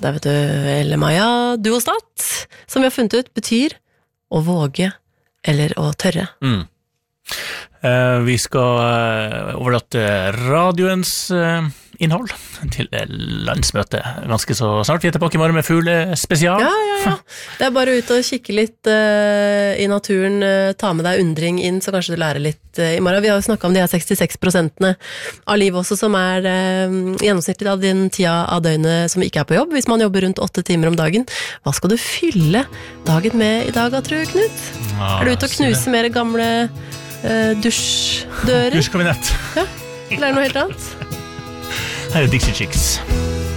der, vet du, eller Maja, duostat, som vi har funnet ut betyr å våge eller å tørre. Vi skal overlate radioens innhold til landsmøtet ganske så snart. Vi tilbake I morgen med fuglespesial. Ja. Det bare ut og kikke litt I naturen, ta med deg undring inn, så kanskje du lærer litt I morgen. Vi har jo snakket om de her 66% av livet også, som gjennomsnittlig av den tida av døgnet som ikke på jobb, hvis man jobber rundt 8 timer om dagen. Hva skal du fylle dagen med I dag, tror du, Knut? Du ute og knuse mer gamle dusjdører? Dusjkabinett. Ja, eller noe helt annet? Her Dixie Chicks.